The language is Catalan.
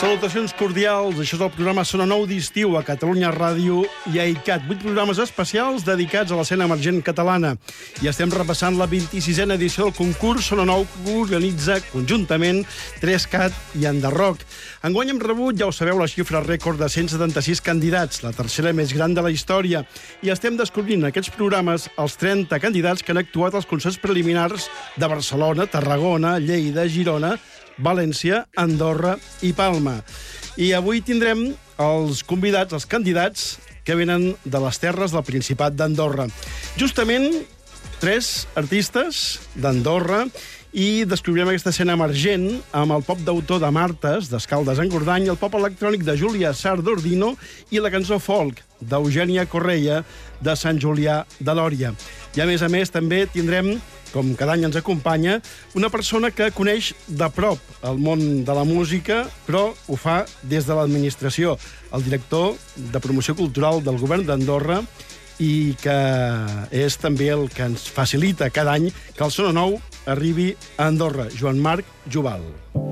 Salutacions cordials, això és el programa Sona Nou d'estiu a Catalunya Ràdio i a ICAT. 8 programes especials dedicats a l'escena emergent catalana. I estem repassant la 26a edició del concurs Sona Nou que organitza conjuntament 3CAT i Enderrock. Enguany hem rebut, ja ho sabeu, la xifra rècord de 176 candidats, la tercera més gran de la història. I estem descobrint en aquests programes els 30 candidats que han actuat als concerts preliminars de Barcelona, Tarragona, Lleida, Girona, València, Andorra i Palma. I avui tindrem els convidats, els candidats que venen de les terres del Principat d'Andorra. Justament 3 artistes d'Andorra i descobrirem aquesta escena emergent amb el pop d'autor de Martes, d'Escaldes-Engordany, el pop electrònic de Júlia Sardordino i la cançó folk d'Eugènia Correia de Sant Julià de Lòria. I a més també tindrem, com cada any ens acompanya, una persona que coneix de prop el món de la música, però ho fa des de l'administració, el director de promoció cultural del govern d'Andorra, i que és també el que ens facilita cada any que el Sona Nou arribi a Andorra, Joan Marc Jubal.